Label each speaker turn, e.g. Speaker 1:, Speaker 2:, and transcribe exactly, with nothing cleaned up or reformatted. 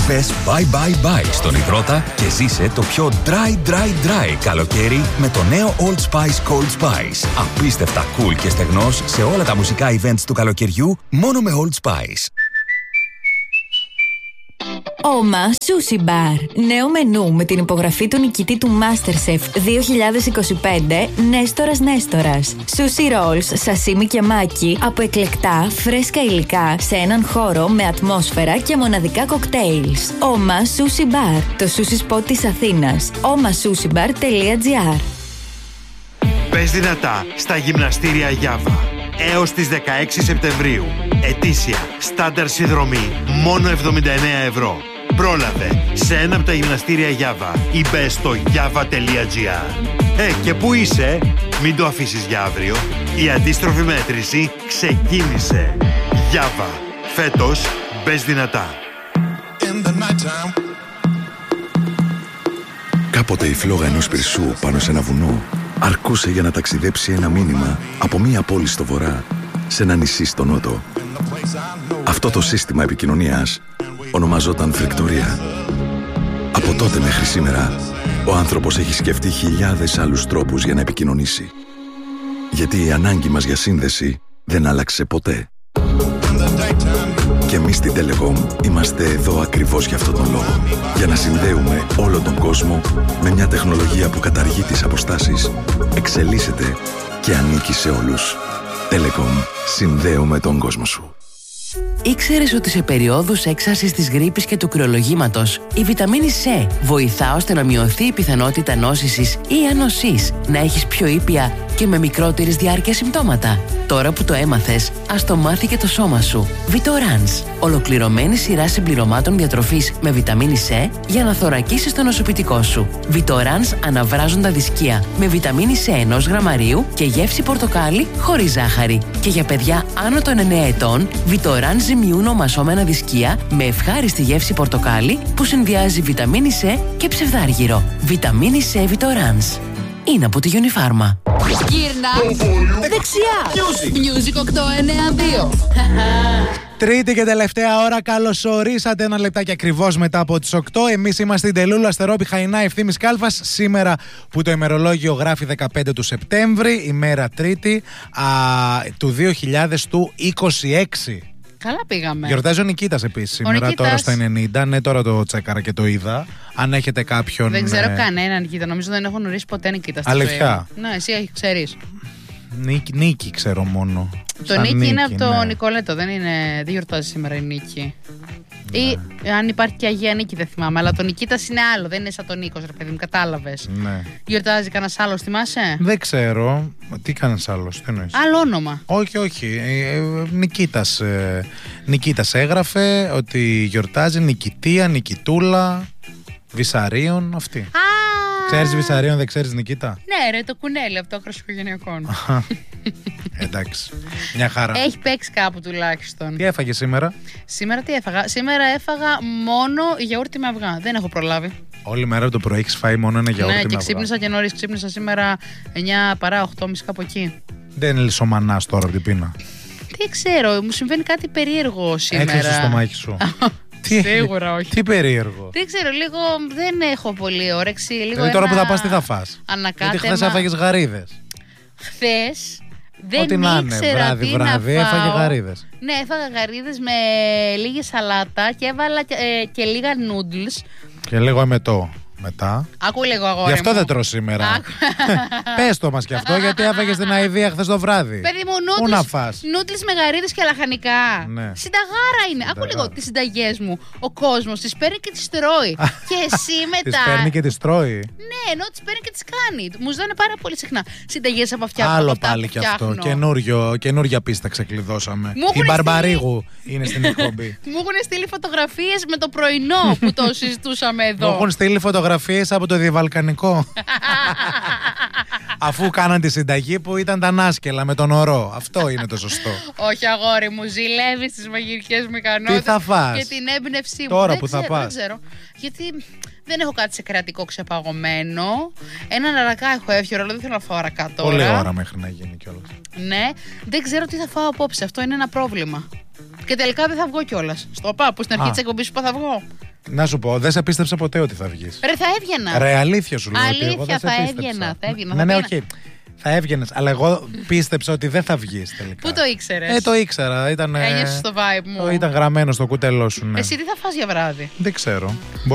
Speaker 1: Πες bye bye bye στον υδρότα και ζήσε το πιο dry dry dry καλοκαίρι με το νέο Old Spice Cold Spice. Απίστευτα cool και στεγνός σε όλα τα μουσικά events του καλοκαιριού μόνο με Old Spice.
Speaker 2: Oma Sushi Bar. Νέο μενού με την υπογραφή του νικητή του MasterChef δύο χιλιάδες είκοσι πέντε, Νέστορας Νέστορας. Sushi rolls, σασίμι και μάκι από εκλεκτά, φρέσκα υλικά σε έναν χώρο με ατμόσφαιρα και μοναδικά κοκτέιλς. Oma Sushi Bar. Το sushi spot της Αθήνας. oma sushi bar τελεία gr.
Speaker 3: Πες δυνατά στα γυμναστήρια Γιάβα. Έως τις δεκαέξι Σεπτεμβρίου. Ετήσια, στάνταρ συνδρομή, μόνο εβδομήντα εννέα ευρώ. Πρόλαβε σε ένα από τα γυμναστήρια Γιάβα ή μπες στο γιάβα τελεία gr. Ε, και πού είσαι? Μην το αφήσεις για αύριο. Η αντίστροφη μέτρηση ξεκίνησε. Γιάβα. Φέτος, μπες δυνατά.
Speaker 4: Κάποτε η φλόγα ενός πυρσού πάνω σε ένα βουνό αρκούσε για να ταξιδέψει ένα μήνυμα από μία πόλη στο βορρά σε ένα νησί στο νότο. Αυτό το σύστημα επικοινωνίας ονομαζόταν φρικτορία. Από τότε μέχρι σήμερα, ο άνθρωπος έχει σκεφτεί χιλιάδες άλλους τρόπους για να επικοινωνήσει. Γιατί η ανάγκη μας για σύνδεση δεν άλλαξε ποτέ. Και εμείς στην Telecom είμαστε εδώ ακριβώς για αυτόν τον λόγο. Για να συνδέουμε όλο τον κόσμο με μια τεχνολογία που καταργεί τις αποστάσεις, εξελίσσεται και ανήκει σε όλους. Telecom. Συνδέουμε τον κόσμο σου.
Speaker 5: Ήξερες ότι σε περιόδους έξαρσης της γρίπης και του κρυολογήματος η βιταμίνη C βοηθά ώστε να μειωθεί η πιθανότητα νόσησης ή ανοσής, να έχεις πιο ήπια και με μικρότερης διάρκεια συμπτώματα? Τώρα που το έμαθες, ας το μάθει και το σώμα σου. Vitorans. Ολοκληρωμένη σειρά συμπληρωμάτων διατροφής με βιταμίνη C για να θωρακίσεις το νοσοποιητικό σου. Vitorans αναβράζοντα δισκία με βιταμίνη C ενός γραμμαρίου και γεύση πορτοκάλι χωρίς ζάχαρη. Και για παιδιά άνω των εννέα ετών, Vitorans ζυμιούν ομασώμενα δισκία με ευχάριστη γεύση πορτοκάλι που συνδυάζει βιταμίνη C και ψευδάργυρο. Βιταμίνη C Vitorans. Είναι από τη Unifarma.
Speaker 6: Γύρνα δεξιά. Music οκτώ εννέα δύο.
Speaker 7: Τρίτη και τελευταία ώρα, καλωσορίσατε ένα λεπτάκι ακριβώς μετά από τις οκτώ. Εμείς είμαστε η Τελούλα, Αστερόπη, Χαϊνά, Ευθύμης Κάλφας. Σήμερα που το ημερολόγιο γράφει δεκαπέντε του Σεπτέμβρη, ημέρα Τρίτη α, του δύο χιλιάδες είκοσι έξι.
Speaker 6: Καλά πήγαμε.
Speaker 7: Γιορτάζει ο Νικήτας επίσης σήμερα,
Speaker 6: Νικήτας.
Speaker 7: Τώρα στα ενενήντα. Ναι, τώρα το τσέκαρα και το είδα. Αν έχετε κάποιον.
Speaker 6: Δεν ξέρω
Speaker 7: ε...
Speaker 6: κανέναν Νικήτα. Νομίζω δεν έχω γνωρίσει ποτέ Νικήτα στη
Speaker 7: Αλήθεια.
Speaker 6: ζωή. Ναι, εσύ ξέρεις.
Speaker 7: Νίκη, Νίκη ξέρω μόνο.
Speaker 6: Το
Speaker 7: Σαν
Speaker 6: Νίκη,
Speaker 7: Νίκη
Speaker 6: είναι από το
Speaker 7: ναι.
Speaker 6: Νικολέτο. Δεν, είναι, δεν γιορτάζει σήμερα η Νίκη.
Speaker 7: Ναι.
Speaker 6: Ή αν υπάρχει και Αγία Νίκη δεν θυμάμαι. Αλλά το Νικήτας είναι άλλο. Δεν είναι σαν τον Νίκος, ρε παιδί μου. Κατάλαβες.
Speaker 7: Ναι.
Speaker 6: Γιορτάζει κανένα άλλο, θυμάσαι?
Speaker 7: Δεν ξέρω. Τι κάνεις άλλος, τι εννοείς?
Speaker 6: Άλλο όνομα.
Speaker 7: Όχι, όχι. Ε, ε, Νικήτας, ε, Νικήτας έγραφε ότι γιορτάζει Νικητία, Νικητούλα, Βυσαρίων, αυτή.
Speaker 6: Α!
Speaker 7: Ξέρεις Βυσαρίων, δεν ξέρεις Νικήτα?
Speaker 6: Ναι, ρε, το κουνέλι από το άκρος οικογενειακών.
Speaker 7: Εντάξει. Μια χαρά.
Speaker 6: Έχει παίξει κάπου τουλάχιστον.
Speaker 7: Τι έφαγε σήμερα?
Speaker 6: Σήμερα τι έφαγα? Σήμερα έφαγα μόνο γιαούρτι με αυγά. Δεν έχω προλάβει.
Speaker 7: Όλη μέρα από το πρωί έχεις φάει μόνο ένα γιαούρτι
Speaker 6: Ναι,
Speaker 7: με
Speaker 6: και
Speaker 7: αυγά.
Speaker 6: ξύπνησα και νωρίς. Ξύπνησα σήμερα εννιά παρά οκτώ και μισή κάπου εκεί.
Speaker 7: Δεν είναι λισομανάς τώρα από την πείνα?
Speaker 6: Τι ξέρω, μου συμβαίνει κάτι περίεργο σήμερα.
Speaker 7: Έκλεισε το στομάχι σου.
Speaker 6: Τι, σίγουρα όχι.
Speaker 7: Τι περίεργο.
Speaker 6: Δεν ξέρω, λίγο δεν έχω πολύ όρεξη. Λίγο
Speaker 7: Δηλαδή τώρα
Speaker 6: ένα...
Speaker 7: που θα πας τι θα φας?
Speaker 6: Ανακάτεμα.
Speaker 7: Γιατί χθες έφαγες γαρίδες.
Speaker 6: Χθες δεν
Speaker 7: Ό,τι να είναι,
Speaker 6: ήξερα
Speaker 7: βράδυ,
Speaker 6: τι
Speaker 7: βράδυ,
Speaker 6: να
Speaker 7: έφαγε
Speaker 6: φάω.
Speaker 7: γαρίδες.
Speaker 6: Ναι, έφαγα γαρίδες με λίγη σαλάτα και έβαλα και, ε, και λίγα noodles.
Speaker 7: Και λίγο εμετό. Μετά.
Speaker 6: Άκου λίγο αγόρι
Speaker 7: Γι' αυτό
Speaker 6: μου.
Speaker 7: δεν τρως σήμερα.
Speaker 6: Άκου.
Speaker 7: Πες το μας κι αυτό, γιατί έφαγες την αηδία χθες το βράδυ.
Speaker 6: Παιδί μου,
Speaker 7: Πού να
Speaker 6: noodles,
Speaker 7: φας?
Speaker 6: noodles με γαρίδες και λαχανικά.
Speaker 7: Ναι.
Speaker 6: Συνταγάρα είναι. Άκου
Speaker 7: Συνταγάρα.
Speaker 6: λίγο τις συνταγές μου. Ο κόσμος τις παίρνει και τις τρώει. Και εσύ μετά.
Speaker 7: Τις παίρνει και τις τρώει.
Speaker 6: Ναι, ενώ τις παίρνει και τις κάνει. Μου ζητάνε πάρα πολύ συχνά συνταγές από αυτιά.
Speaker 7: Άλλο
Speaker 6: από αυτά
Speaker 7: πάλι
Speaker 6: που
Speaker 7: κι αυτό.
Speaker 6: φτιάχνω.
Speaker 7: Καινούριο, καινούρια πίστα ξεκλειδώσαμε.
Speaker 6: Μου
Speaker 7: Η
Speaker 6: έχουν
Speaker 7: Μπαρμπαρίγου είναι στην εκπομπή.
Speaker 6: Μου έχουν στείλει φωτογραφίες με το πρωινό που το συζητούσαμε εδώ.
Speaker 7: Μου έχουν στείλει φωτογραφίες από το διβαλκανικό. Αφού κάναν τη συνταγή που ήταν τα νάσκελα με τον ορό. Αυτό είναι το σωστό.
Speaker 6: Όχι, αγόρι μου, ζηλεύεις τις μαγειρικές μου ικανότητες.
Speaker 7: Τι θα φας?
Speaker 6: Και την έμπνευσή μου.
Speaker 7: Τώρα
Speaker 6: δεν
Speaker 7: που
Speaker 6: ξέρω,
Speaker 7: θα πας?
Speaker 6: Δεν ξέρω. Γιατί δεν έχω κάτι σε κρατικό ξεπαγωμένο. Έναν αρακά έχω εύχειρο, αλλά δεν θέλω να φάω αρακά τώρα.
Speaker 7: Πολλή ώρα μέχρι να γίνει κιόλας.
Speaker 6: Ναι, δεν ξέρω τι θα φάω απόψε. Αυτό είναι ένα πρόβλημα. Και τελικά δεν θα βγω κιόλας. Στο πά, που στην αρχή
Speaker 7: Α.
Speaker 6: της εκπομπής σου είπα θα βγω.
Speaker 7: Να σου πω, δεν σε πίστεψα ποτέ ότι θα βγεις.
Speaker 6: Ρε, θα έβγαινα.
Speaker 7: Ρε, αλήθεια σου λέω.
Speaker 6: Αλήθεια,
Speaker 7: ότι εγώ δεν
Speaker 6: θα
Speaker 7: σε πίστεψα.
Speaker 6: έβγαινα, θα έβγαινα,
Speaker 7: Ναι,
Speaker 6: θα
Speaker 7: ναι,
Speaker 6: πήγαινα.
Speaker 7: όχι. Θα έβγαινε, αλλά εγώ πίστεψα ότι δεν θα βγεις τελικά.
Speaker 6: Πού το ήξερες?
Speaker 7: Ε, το ήξερα. Ήταν,
Speaker 6: Ένιωσες το vibe μου.
Speaker 7: Ήταν γραμμένο στο κουτελό σου, ναι.
Speaker 6: Εσύ τι θα φας για βράδυ?
Speaker 7: Δεν ξέρω.